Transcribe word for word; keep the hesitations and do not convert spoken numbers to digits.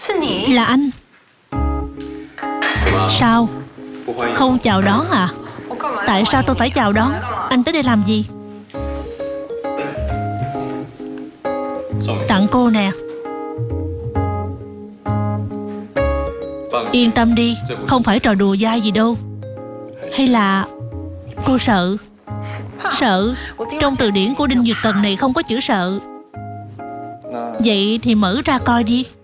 Là anh. Sao? Không chào đón à? Tại sao tôi phải chào đón? Anh tới đây làm gì? Tặng cô nè. Yên tâm đi, không phải trò đùa dai gì đâu. Hay là cô sợ? Sợ? Trong từ điển của Đinh Duyệt Cần này không có chữ sợ. Vậy thì mở ra coi đi.